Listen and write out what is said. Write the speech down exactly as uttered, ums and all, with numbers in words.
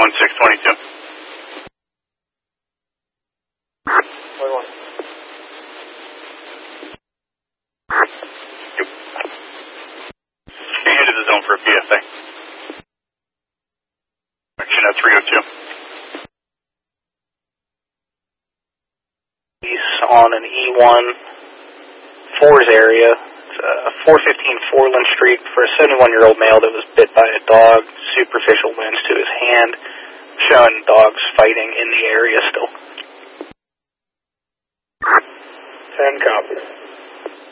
one six two two. twenty-one. Yep. Stay into the zone for a P S A. Action at three oh two. He's on an E one Fours area. It's uh, four fifteen Foreland Street for a seventy-one-year-old male that was bit by a dog. Superficial wounds to his hand. Showing dogs fighting in the area still. ten copies.